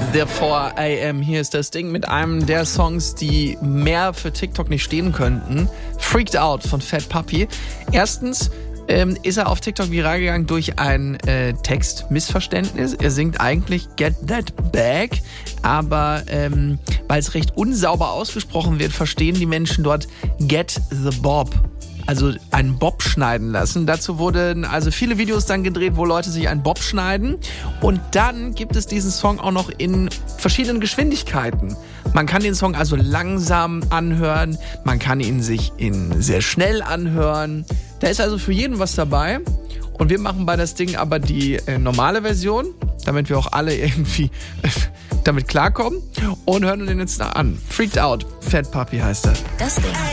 Der 4 AM, hier ist das Ding mit einem der Songs, die mehr für TikTok nicht stehen könnten. Freaked Out von Fat Puppy. Erstens ist er auf TikTok viral gegangen durch ein Textmissverständnis. Er singt eigentlich Get That Bag, aber weil es recht unsauber ausgesprochen wird, verstehen die Menschen dort Get the Bob. Also einen Bob schneiden lassen. Dazu wurden also viele Videos dann gedreht, wo Leute sich einen Bob schneiden. Und dann gibt es diesen Song auch noch in verschiedenen Geschwindigkeiten. Man kann den Song also langsam anhören, man kann ihn sich in sehr schnell anhören. Da ist also für jeden was dabei. Und wir machen bei das Ding aber die normale Version, damit wir auch alle irgendwie damit klarkommen. Und hören uns den jetzt an. Freaked Out, Fat Puppy heißt er. Das Ding.